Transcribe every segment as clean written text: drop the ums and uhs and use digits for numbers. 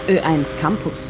Ö1 Campus.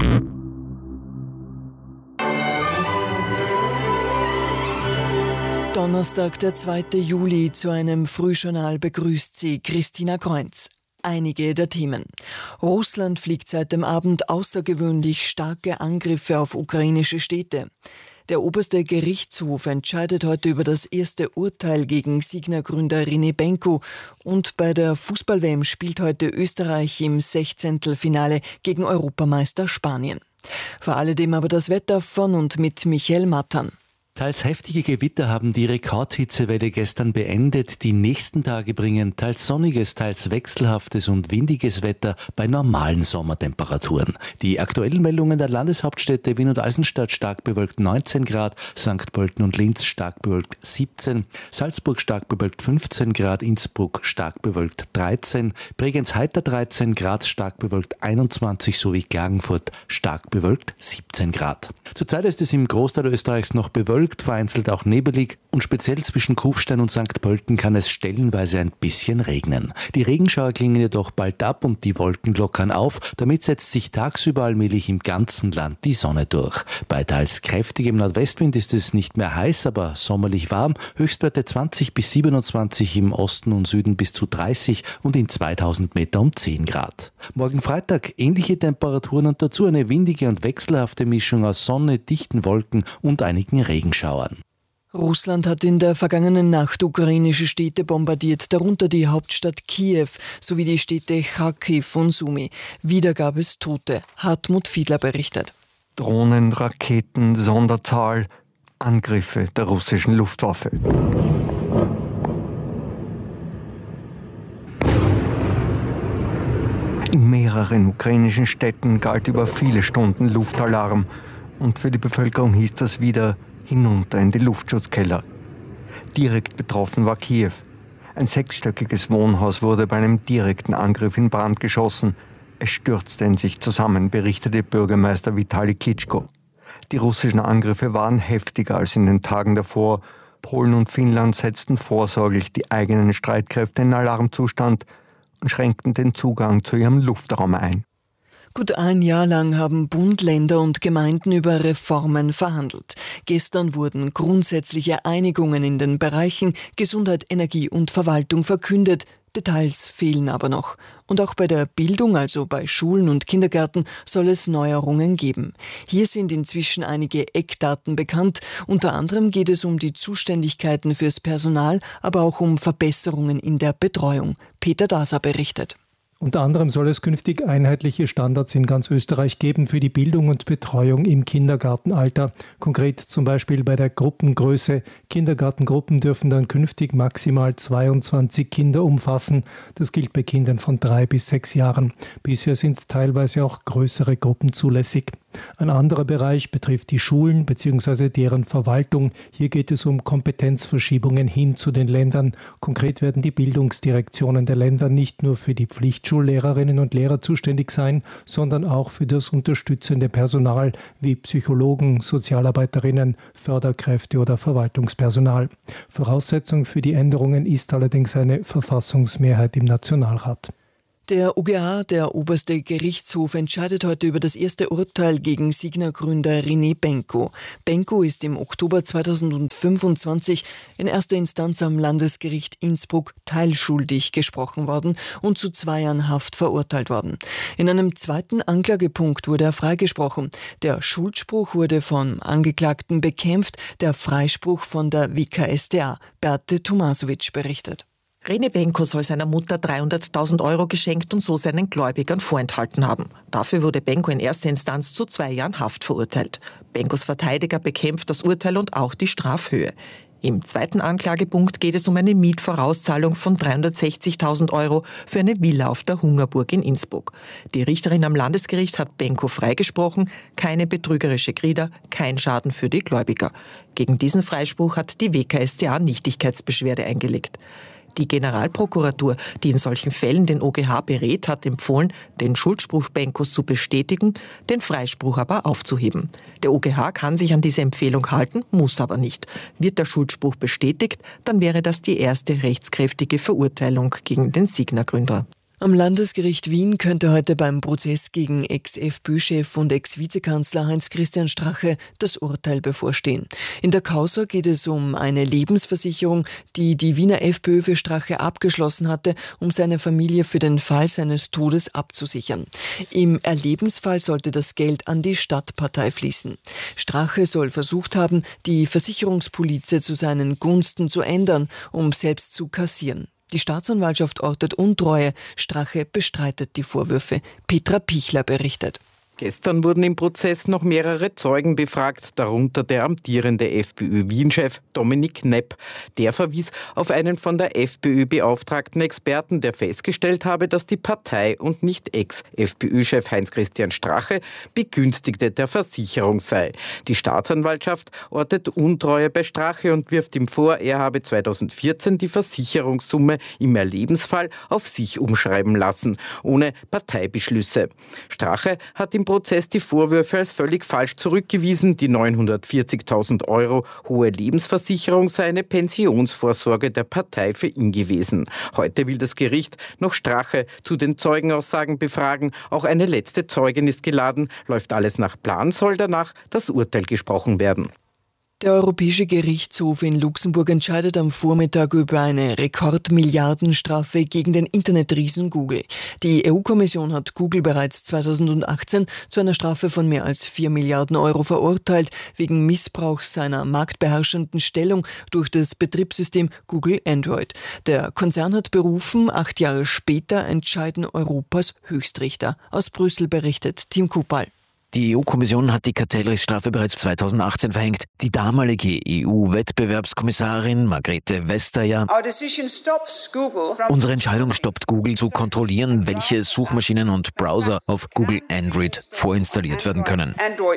Donnerstag, der 2. Juli, zu einem Frühjournal begrüßt sie Christina Kreunz. Einige der Themen. Russland fliegt seit dem Abend außergewöhnlich starke Angriffe auf ukrainische Städte. Der oberste Gerichtshof entscheidet heute über das erste Urteil gegen Signa-Gründer René Benko. Und bei der Fußball-WM spielt heute Österreich im Sechzehntelfinale gegen Europameister Spanien. Vor alledem aber das Wetter von und mit Michael Mattern. Teils heftige Gewitter haben die Rekordhitzewelle gestern beendet. Die nächsten Tage bringen teils sonniges, teils wechselhaftes und windiges Wetter bei normalen Sommertemperaturen. Die aktuellen Meldungen der Landeshauptstädte Wien und Eisenstadt stark bewölkt 19 Grad, St. Pölten und Linz stark bewölkt 17, Salzburg stark bewölkt 15 Grad, Innsbruck stark bewölkt 13, Bregenz heiter 13, Graz stark bewölkt 21 sowie Klagenfurt stark bewölkt 17 Grad. Zurzeit ist es im Großteil Österreichs noch bewölkt, vereinzelt auch nebelig und speziell zwischen Kufstein und St. Pölten kann es stellenweise ein bisschen regnen. Die Regenschauer klingen jedoch bald ab und die Wolken lockern auf. Damit setzt sich tagsüber allmählich im ganzen Land die Sonne durch. Bei teils kräftigem Nordwestwind ist es nicht mehr heiß, aber sommerlich warm. Höchstwerte 20 bis 27 im Osten und Süden bis zu 30 und in 2000 Meter um 10 Grad. Morgen Freitag ähnliche Temperaturen und dazu eine windige und wechselhafte Mischung aus Sonne, dichten Wolken und einigen Regenschauern. Russland hat in der vergangenen Nacht ukrainische Städte bombardiert, darunter die Hauptstadt Kiew sowie die Städte Charkiw und Sumy. Wieder gab es Tote. Hartmut Fiedler berichtet. Drohnen, Raketen, Sonderzahl, Angriffe der russischen Luftwaffe. In mehreren ukrainischen Städten galt über viele Stunden Luftalarm. Und für die Bevölkerung hieß das wieder hinunter in die Luftschutzkeller. Direkt betroffen war Kiew. Ein 6-stöckiges Wohnhaus wurde bei einem direkten Angriff in Brand geschossen. Es stürzte in sich zusammen, berichtete Bürgermeister Vitali Klitschko. Die russischen Angriffe waren heftiger als in den Tagen davor. Polen und Finnland setzten vorsorglich die eigenen Streitkräfte in Alarmzustand und schränkten den Zugang zu ihrem Luftraum ein. Gut ein Jahr lang haben Bund, Länder und Gemeinden über Reformen verhandelt. Gestern wurden grundsätzliche Einigungen in den Bereichen Gesundheit, Energie und Verwaltung verkündet. Details fehlen aber noch. Und auch bei der Bildung, also bei Schulen und Kindergärten, soll es Neuerungen geben. Hier sind inzwischen einige Eckdaten bekannt. Unter anderem geht es um die Zuständigkeiten fürs Personal, aber auch um Verbesserungen in der Betreuung. Peter Daser berichtet. Unter anderem soll es künftig einheitliche Standards in ganz Österreich geben für die Bildung und Betreuung im Kindergartenalter. Konkret zum Beispiel bei der Gruppengröße. Kindergartengruppen dürfen dann künftig maximal 22 Kinder umfassen. Das gilt bei Kindern von 3 bis 6 Jahren. Bisher sind teilweise auch größere Gruppen zulässig. Ein anderer Bereich betrifft die Schulen bzw. deren Verwaltung. Hier geht es um Kompetenzverschiebungen hin zu den Ländern. Konkret werden die Bildungsdirektionen der Länder nicht nur für die Pflichtschullehrerinnen und Lehrer zuständig sein, sondern auch für das unterstützende Personal wie Psychologen, Sozialarbeiterinnen, Förderkräfte oder Verwaltungspersonal. Voraussetzung für die Änderungen ist allerdings eine Verfassungsmehrheit im Nationalrat. Der UGH, der oberste Gerichtshof, entscheidet heute über das erste Urteil gegen Signa-Gründer René Benko. Benko ist im Oktober 2025 in erster Instanz am Landesgericht Innsbruck teilschuldig gesprochen worden und zu 2 Jahren Haft verurteilt worden. In einem zweiten Anklagepunkt wurde er freigesprochen. Der Schuldspruch wurde vom Angeklagten bekämpft, der Freispruch von der WKStA. Beate Tomasovic berichtet. René Benko soll seiner Mutter 300.000 Euro geschenkt und so seinen Gläubigern vorenthalten haben. Dafür wurde Benko in erster Instanz zu 2 Jahren Haft verurteilt. Benkos Verteidiger bekämpft das Urteil und auch die Strafhöhe. Im zweiten Anklagepunkt geht es um eine Mietvorauszahlung von 360.000 Euro für eine Villa auf der Hungerburg in Innsbruck. Die Richterin am Landesgericht hat Benko freigesprochen, keine betrügerische Grieder, kein Schaden für die Gläubiger. Gegen diesen Freispruch hat die WKStA Nichtigkeitsbeschwerde eingelegt. Die Generalprokuratur, die in solchen Fällen den OGH berät, hat empfohlen, den Schuldspruch Benkos zu bestätigen, den Freispruch aber aufzuheben. Der OGH kann sich an diese Empfehlung halten, muss aber nicht. Wird der Schuldspruch bestätigt, dann wäre das die erste rechtskräftige Verurteilung gegen den Signa-Gründer. Am Landesgericht Wien könnte heute beim Prozess gegen Ex-FPÖ-Chef und Ex-Vizekanzler Heinz-Christian Strache das Urteil bevorstehen. In der Causa geht es um eine Lebensversicherung, die die Wiener FPÖ für Strache abgeschlossen hatte, um seine Familie für den Fall seines Todes abzusichern. Im Erlebensfall sollte das Geld an die Stadtpartei fließen. Strache soll versucht haben, die Versicherungspolize zu seinen Gunsten zu ändern, um selbst zu kassieren. Die Staatsanwaltschaft ortet Untreue. Strache bestreitet die Vorwürfe. Petra Pichler berichtet. Gestern wurden im Prozess noch mehrere Zeugen befragt, darunter der amtierende FPÖ-Wien-Chef Dominik Knepp. Der verwies auf einen von der FPÖ beauftragten Experten, der festgestellt habe, dass die Partei und nicht Ex-FPÖ-Chef Heinz-Christian Strache Begünstigte der Versicherung sei. Die Staatsanwaltschaft ortet Untreue bei Strache und wirft ihm vor, er habe 2014 die Versicherungssumme im Erlebensfall auf sich umschreiben lassen, ohne Parteibeschlüsse. Strache hat im Prozess die Vorwürfe als völlig falsch zurückgewiesen. Die 940.000 € hohe Lebensversicherung sei eine Pensionsvorsorge der Partei für ihn gewesen. Heute will das Gericht noch Strache zu den Zeugenaussagen befragen. Auch eine letzte Zeugin ist geladen. Läuft alles nach Plan, soll danach das Urteil gesprochen werden. Der Europäische Gerichtshof in Luxemburg entscheidet am Vormittag über eine Rekordmilliardenstrafe gegen den Internetriesen Google. Die EU-Kommission hat Google bereits 2018 zu einer Strafe von mehr als 4 Milliarden € verurteilt, wegen Missbrauchs seiner marktbeherrschenden Stellung durch das Betriebssystem Google Android. Der Konzern hat berufen, 8 Jahre später entscheiden Europas Höchstrichter. Aus Brüssel berichtet Tim Kupal. Die EU-Kommission hat die Kartellrechtsstrafe bereits 2018 verhängt. Die damalige EU-Wettbewerbskommissarin Margrethe Vestager: Unsere Entscheidung stoppt Google zu kontrollieren, welche Suchmaschinen und Browser auf Google Android vorinstalliert werden können.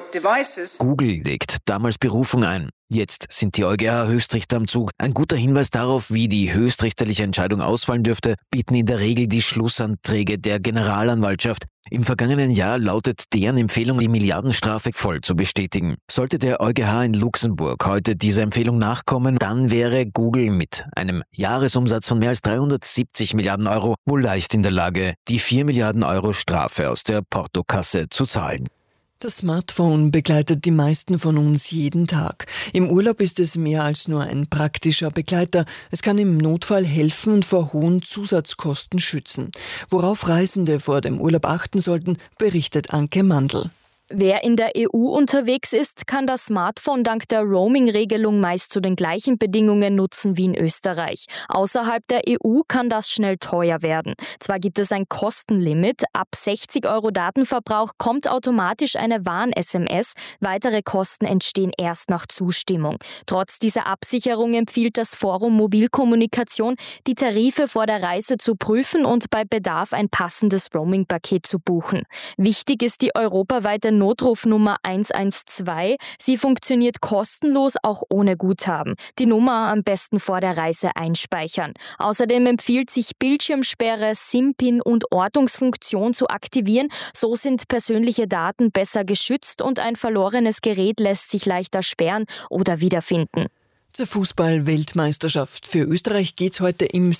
Google legt damals Berufung ein. Jetzt sind die EuGH-Höchstrichter am Zug. Ein guter Hinweis darauf, wie die höchstrichterliche Entscheidung ausfallen dürfte, bieten in der Regel die Schlussanträge der Generalanwaltschaft. Im vergangenen Jahr lautet deren Empfehlung, die Milliardenstrafe voll zu bestätigen. Sollte der EuGH in Luxemburg heute dieser Empfehlung nachkommen, dann wäre Google mit einem Jahresumsatz von mehr als 370 Milliarden € wohl leicht in der Lage, die 4 Milliarden € Strafe aus der Portokasse zu zahlen. Das Smartphone begleitet die meisten von uns jeden Tag. Im Urlaub ist es mehr als nur ein praktischer Begleiter. Es kann im Notfall helfen und vor hohen Zusatzkosten schützen. Worauf Reisende vor dem Urlaub achten sollten, berichtet Anke Mandl. Wer in der EU unterwegs ist, kann das Smartphone dank der Roaming-Regelung meist zu den gleichen Bedingungen nutzen wie in Österreich. Außerhalb der EU kann das schnell teuer werden. Zwar gibt es ein Kostenlimit, ab 60 € Datenverbrauch kommt automatisch eine Warn-SMS, weitere Kosten entstehen erst nach Zustimmung. Trotz dieser Absicherung empfiehlt das Forum Mobilkommunikation, die Tarife vor der Reise zu prüfen und bei Bedarf ein passendes Roaming-Paket zu buchen. Wichtig ist die europaweite Notrufnummer 112. Sie funktioniert kostenlos, auch ohne Guthaben. Die Nummer am besten vor der Reise einspeichern. Außerdem empfiehlt sich Bildschirmsperre, SIM-Pin und Ortungsfunktion zu aktivieren. So sind persönliche Daten besser geschützt und ein verlorenes Gerät lässt sich leichter sperren oder wiederfinden. Zur Fußball-Weltmeisterschaft. Für Österreich geht's heute im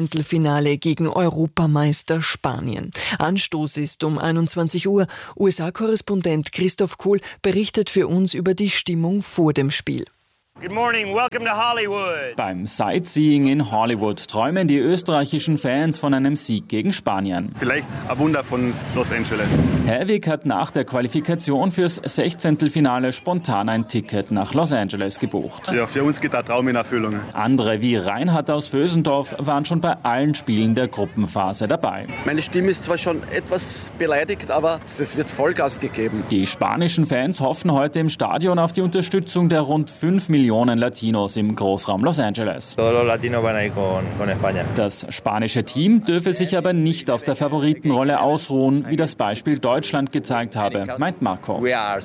16. gegen Europameister Spanien. Anstoß ist um 21 Uhr. USA-Korrespondent Christoph Kohl berichtet für uns über die Stimmung vor dem Spiel. Good morning, welcome to Hollywood. Beim Sightseeing in Hollywood träumen die österreichischen Fans von einem Sieg gegen Spanien. Vielleicht ein Wunder von Los Angeles. Herwig hat nach der Qualifikation fürs 16. spontan ein Ticket nach Los Angeles gebucht. Ja, für uns geht der Traum in Erfüllung. Andere wie Reinhard aus Vösendorf waren schon bei allen Spielen der Gruppenphase dabei. Meine Stimme ist zwar schon etwas beleidigt, aber es wird Vollgas gegeben. Die spanischen Fans hoffen heute im Stadion auf die Unterstützung der rund 5 Millionen Latinos im Großraum Los Angeles. Das spanische Team dürfe sich aber nicht auf der Favoritenrolle ausruhen, wie das Beispiel Deutschland gezeigt habe, meint Marco.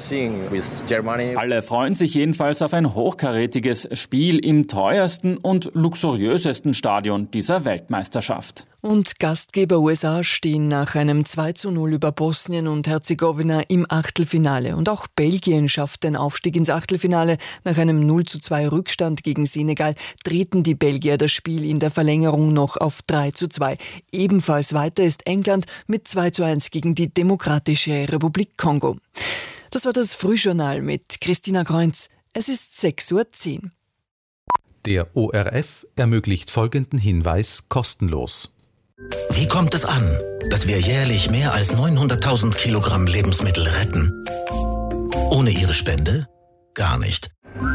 Alle freuen sich jedenfalls auf ein hochkarätiges Spiel im teuersten und luxuriösesten Stadion dieser Weltmeisterschaft. Und Gastgeber USA stehen nach einem 2:0 über Bosnien und Herzegowina im Achtelfinale. Und auch Belgien schafft den Aufstieg ins Achtelfinale. Nach einem 0:2 Rückstand gegen Senegal drehten die Belgier das Spiel in der Verlängerung noch auf 3:2. Ebenfalls weiter ist England mit 2:1 gegen die Demokratische Republik Kongo. Das war das Frühjournal mit Christina Kreunz. Es ist 6:10 Uhr. Der ORF ermöglicht folgenden Hinweis kostenlos. Wie kommt es an, dass wir jährlich mehr als 900.000 Kilogramm Lebensmittel retten? Ohne Ihre Spende? Gar nicht.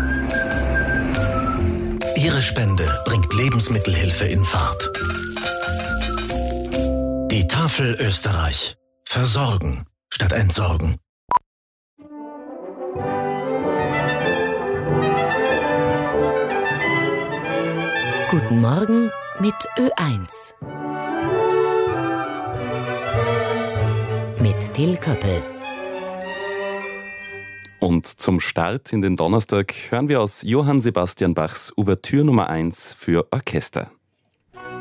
Ihre Spende bringt Lebensmittelhilfe in Fahrt. Die Tafel Österreich. Versorgen statt entsorgen. Guten Morgen mit Ö1. Mit Till Köppel. Und zum Start in den Donnerstag hören wir aus Johann Sebastian Bachs Ouvertüre Nummer 1 für Orchester.